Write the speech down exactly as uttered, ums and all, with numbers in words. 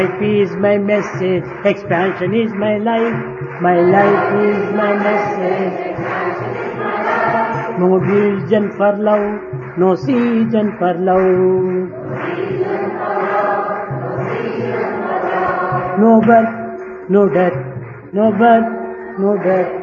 Life is my message, expansion is my life. My life is my message. No religion for love, no season for love. No birth, no death, no birth, no death.